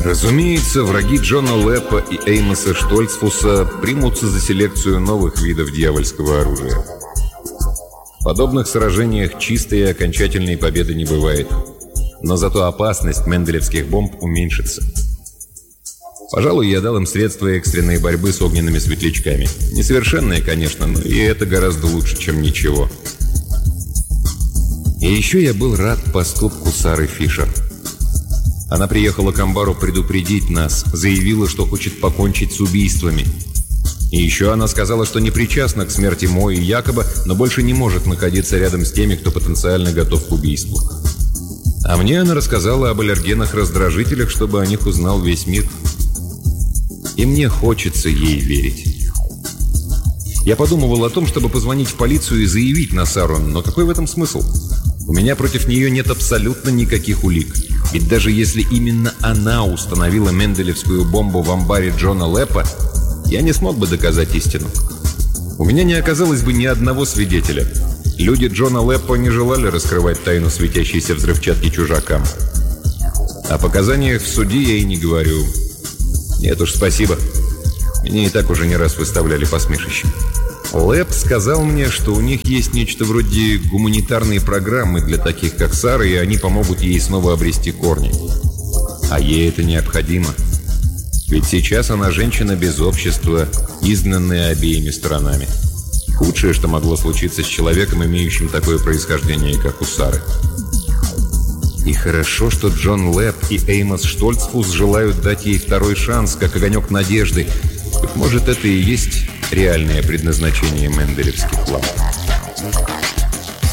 Разумеется, враги Джона Леппа и Эймоса Штольцфуса примутся за селекцию новых видов дьявольского оружия. В подобных сражениях чистой и окончательной победы не бывает. Но зато опасность менделевских бомб уменьшится. Пожалуй, я дал им средства экстренной борьбы с огненными светлячками. Несовершенные, конечно, но и это гораздо лучше, чем ничего. И еще я был рад поступку Сары Фишер. Она приехала к амбару предупредить нас, заявила, что хочет покончить с убийствами. И еще она сказала, что не причастна к смерти Мо и Якоба, но больше не может находиться рядом с теми, кто потенциально готов к убийству. А мне она рассказала об аллергенах-раздражителях, чтобы о них узнал весь мир. И мне хочется ей верить. Я подумывал о том, чтобы позвонить в полицию и заявить на Сару, но какой в этом смысл? У меня против нее нет абсолютно никаких улик. Ведь даже если именно она установила менделевскую бомбу в амбаре Джона Леппа, я не смог бы доказать истину. У меня не оказалось бы ни одного свидетеля. Люди Джона Леппа не желали раскрывать тайну светящейся взрывчатки чужакам. О показаниях в суде я и не говорю. Нет уж, спасибо. Меня и так уже не раз выставляли посмешищем. Лепп сказал мне, что у них есть нечто вроде гуманитарной программы для таких, как Сара, и они помогут ей снова обрести корни. А ей это необходимо. Ведь сейчас она женщина без общества, изгнанная обеими сторонами. Худшее, что могло случиться с человеком, имеющим такое происхождение, как у Сары. И хорошо, что Джон Лепп и Эймос Штольцфус желают дать ей второй шанс, как огонек надежды. Быть может, это и есть реальное предназначение менделевских ламп.